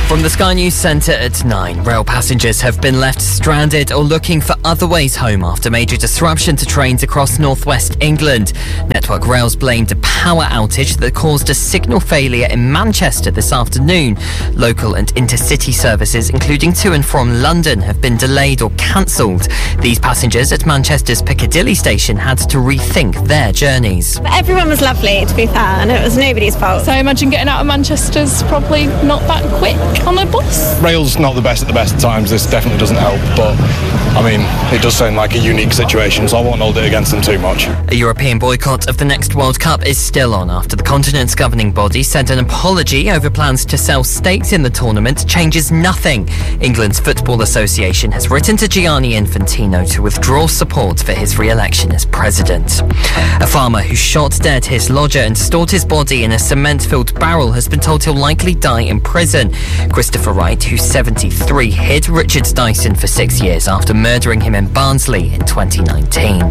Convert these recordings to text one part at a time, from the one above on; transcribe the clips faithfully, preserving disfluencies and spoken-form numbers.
From the Sky News Centre at nine, rail passengers have been left stranded or looking for other ways home after major disruption to trains across northwest England. Network Rail's blamed a power outage that caused a signal failure in Manchester this afternoon. Local and intercity services, including to and from London, have been delayed or cancelled. These passengers at Manchester's Piccadilly station had to rethink their journeys. But everyone was lovely, to be fair, and it was nobody's fault. So I imagine getting out of Manchester's probably not that quick on a bus. Rail's not the best at the best of times. This definitely doesn't help, but I mean, it does sound like a unique situation, so I won't hold it against them too much. A European boycott of the next World Cup is still on after the continent's governing body said an apology over plans to sell stakes in the tournament changes nothing. England's Football Association has written to Gianni Infantino to withdraw support for his re-election as president. A farmer who shot dead his lodger and stored his body in a cement-filled barrel has been told he'll likely die in prison. Christopher Wright, who's seventy-three, hid Richard Dyson for six years after murdering him in Barnsley in twenty nineteen.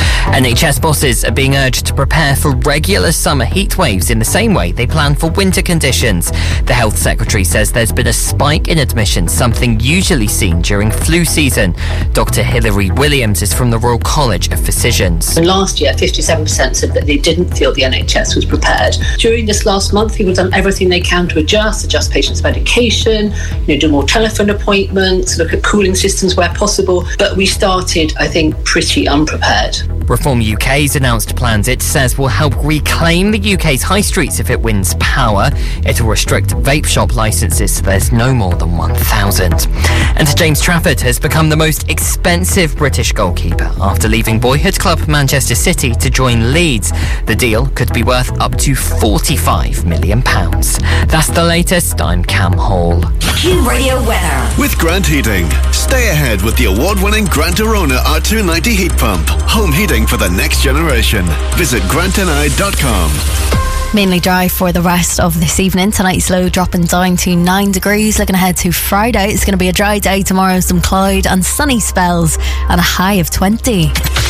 N H S bosses are being urged to prepare for regular summer heat waves in the same way they plan for winter conditions. The Health Secretary says there's been a spike in admissions, something usually seen during flu season. Doctor Hilary Williams is from the Royal College of Physicians. Last year, fifty-seven percent said that they didn't feel the N H S was prepared. During this last month, people have done everything they can to adjust, adjust patients' medication, you know, do more telephone appointments, look at cooling systems where possible. But we started, I think, pretty unprepared. Reform U K's announced plans it says will help reclaim the U K's high streets if it wins power. It'll restrict vape shop licences so there's no more than one thousand. And James Trafford has become the most expensive British goalkeeper after leaving boyhood club Manchester City to join Leeds. The deal could be worth up to forty-five million pounds. That's the latest. I'm Cam Hall. Q Radio weather. With Grant Heating. Stay ahead with the award-winning Grant Arona R two ninety heat pump. Home heating for the next generation. Visit grant n i dot com. Mainly dry for the rest of this evening. Tonight's low dropping down to nine degrees. Looking ahead to Friday, it's going to be a dry day tomorrow, some cloud and sunny spells, and a high of twenty.